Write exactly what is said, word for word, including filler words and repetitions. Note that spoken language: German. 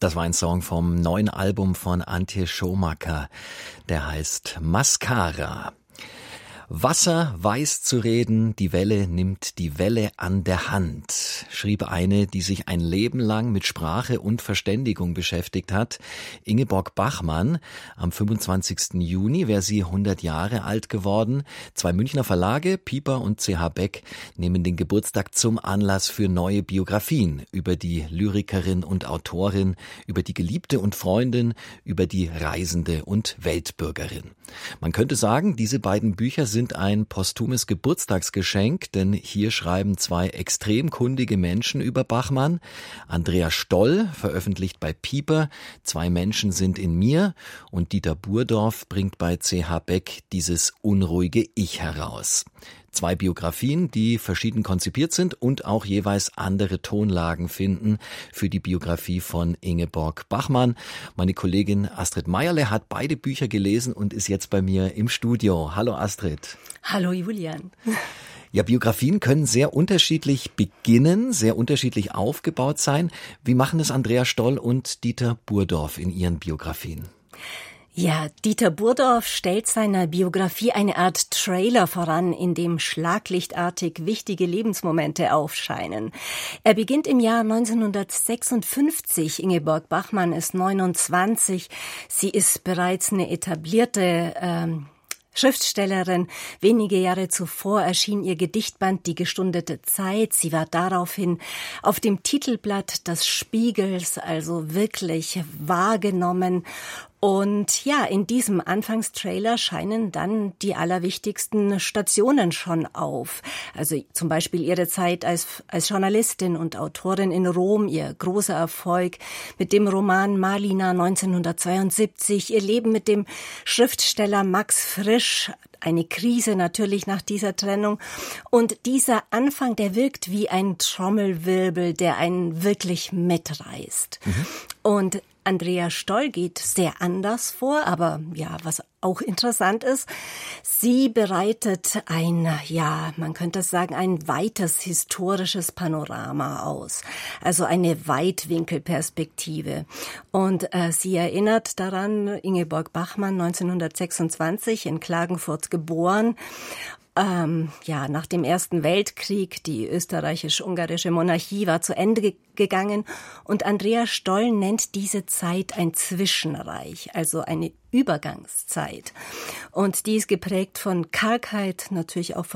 Das war ein Song vom neuen Album von Antje Schumacher. Der heißt Mascara. Wasser weiß zu reden, die Welle nimmt die Welle an der Hand, schrieb eine, die sich ein Leben lang mit Sprache und Verständigung beschäftigt hat. Ingeborg Bachmann, am fünfundzwanzigsten Juni wäre sie hundert Jahre alt geworden. Zwei Münchner Verlage, Piper und C H Beck, nehmen den Geburtstag zum Anlass für neue Biografien über die Lyrikerin und Autorin, über die Geliebte und Freundin, über die Reisende und Weltbürgerin. Man könnte sagen, diese beiden Bücher sind ein posthumes Geburtstagsgeschenk, denn hier schreiben zwei extrem kundige Menschen über Bachmann. Andrea Stoll veröffentlicht bei Piper Zwei Menschen sind in mir und Dieter Burdorf bringt bei C H Beck dieses unruhige Ich heraus. Zwei Biografien, die verschieden konzipiert sind und auch jeweils andere Tonlagen finden für die Biografie von Ingeborg Bachmann. Meine Kollegin Astrid Meierle hat beide Bücher gelesen und ist jetzt bei mir im Studio. Hallo Astrid. Hallo Julian. Ja, Biografien können sehr unterschiedlich beginnen, sehr unterschiedlich aufgebaut sein. Wie machen es Andrea Stoll und Dieter Burdorf in ihren Biografien? Ja, Dieter Burdorf stellt seiner Biografie eine Art Trailer voran, in dem schlaglichtartig wichtige Lebensmomente aufscheinen. Er beginnt im Jahr neunzehnhundertsechsundfünfzig. Ingeborg Bachmann ist neunundzwanzig. Sie ist bereits eine etablierte ähm, Schriftstellerin. Wenige Jahre zuvor erschien ihr Gedichtband Die gestundete Zeit. Sie war daraufhin auf dem Titelblatt des Spiegels, also wirklich wahrgenommen. Und ja, in diesem Anfangstrailer scheinen dann die allerwichtigsten Stationen schon auf. Also zum Beispiel ihre Zeit als, als Journalistin und Autorin in Rom, ihr großer Erfolg mit dem Roman Malina neunzehnhundertzweiundsiebzig, ihr Leben mit dem Schriftsteller Max Frisch, eine Krise natürlich nach dieser Trennung. Und dieser Anfang, der wirkt wie ein Trommelwirbel, der einen wirklich mitreißt. Mhm. Und Andrea Stoll geht sehr anders vor, aber ja, was auch interessant ist, sie bereitet ein, ja, man könnte sagen, ein weites historisches Panorama aus, also eine Weitwinkelperspektive. Und äh, sie erinnert daran, Ingeborg Bachmann, neunzehnhundertsechsundzwanzig in Klagenfurt geboren. Ähm, ja, nach dem Ersten Weltkrieg, die österreichisch-ungarische Monarchie war zu Ende ge- gegangen und Andrea Stoll nennt diese Zeit ein Zwischenreich, also eine Übergangszeit. Und die ist geprägt von Kargheit, natürlich auch von